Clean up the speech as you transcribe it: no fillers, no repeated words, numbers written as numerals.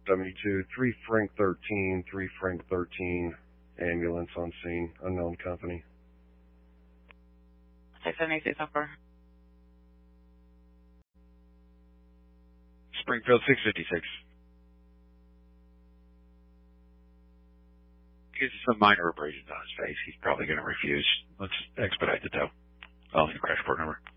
72, 3 Frank 13, 3 Frank 13, ambulance on scene, unknown company. 676 so far. Springfield 656. He's some minor abrasions on his face. He's probably going to refuse. Let's expedite the tow. I'll need the crash report number.